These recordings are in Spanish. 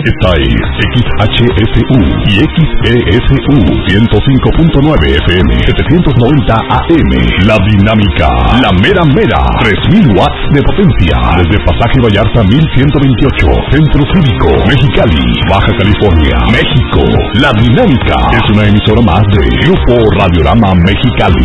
Esta es XHSU y XESU 105.9 FM 790 AM. La Dinámica, la mera mera, 3000 watts de potencia. Desde Pasaje Vallarta 1128, Centro Cívico, Mexicali, Baja California, México. La Dinámica es una emisora más de Grupo Radiorama Mexicali.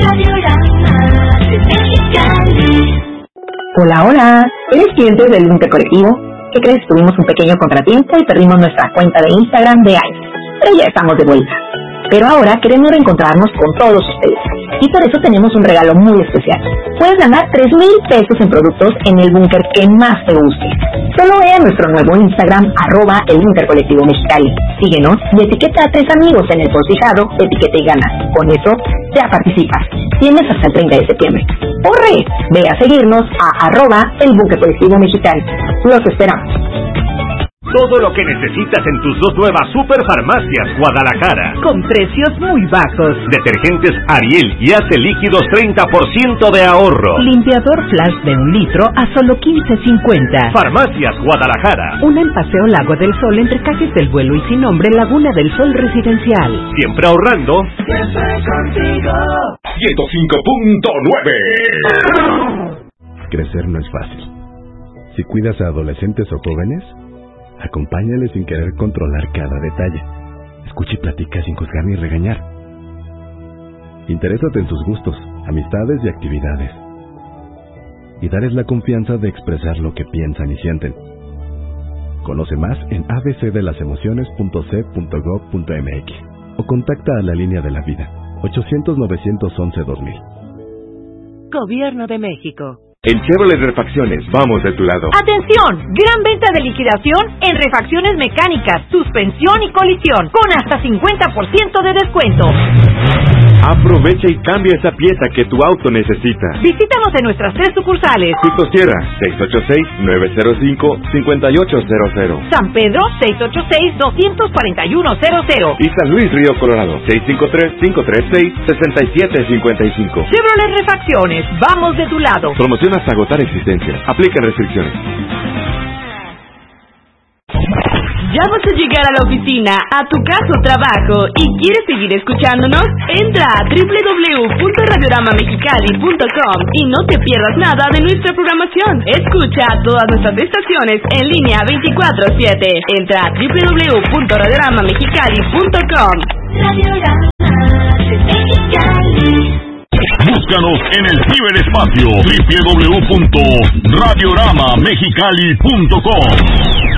Hola, ¿eres cliente del Búnker Colectivo? ¿Qué crees? Tuvimos un pequeño contratiempo y perdimos nuestra cuenta de Instagram de años, pero ya estamos de vuelta. Pero ahora queremos reencontrarnos con todos ustedes, y por eso tenemos un regalo muy especial. Puedes ganar 3,000 pesos en productos en el búnker que más te guste. Solo ve a nuestro nuevo Instagram, @el Búnker Colectivo Mexicali. Síguenos y etiqueta a 3 amigos en el post fijado, etiqueta y gana. Con eso ya participas. Tienes hasta el 30 de septiembre. ¡Corre! Ve a seguirnos a @el Búnker Colectivo Mexicali. Los esperamos. Todo lo que necesitas en tus 2 nuevas Superfarmacias Guadalajara. Con precios muy bajos. Detergentes Ariel y hace líquidos 30% de ahorro. Limpiador Flash de 1 litro a solo $15.50. Farmacias Guadalajara. Una en Paseo Lago del Sol entre Calles del Vuelo y Sin Nombre, Laguna del Sol Residencial. Siempre ahorrando. Siempre contigo. 105.9. Crecer no es fácil. Si cuidas a adolescentes o jóvenes, acompáñales sin querer controlar cada detalle. Escucha y platica sin juzgar ni regañar. Interésate en sus gustos, amistades y actividades. Y darles la confianza de expresar lo que piensan y sienten. Conoce más en abcdelasemociones.c.gov.mx o contacta a la Línea de la Vida, 800-911-2000. Gobierno de México. En Chevrolet Refacciones, vamos de tu lado. ¡Atención! Gran venta de liquidación en refacciones mecánicas, suspensión y colisión, con hasta 50% de descuento. Aprovecha y cambia esa pieza que tu auto necesita. Visítanos en nuestras 3 sucursales. Frutos Sierra, 686-905-5800. San Pedro, 686-24100. Y San Luis Río Colorado, 653-536-6755. Chevrolet Refacciones, vamos de tu lado. Promoción hasta agotar existencias. Aplican restricciones. ¿Ya vas a llegar a la oficina, a tu casa o trabajo y quieres seguir escuchándonos? Entra a www.radioramamexicali.com y no te pierdas nada de nuestra programación. Escucha todas nuestras estaciones en línea 24/7. Entra a www.radioramamexicali.com. Búscanos en el ciberespacio www.radioramamexicali.com.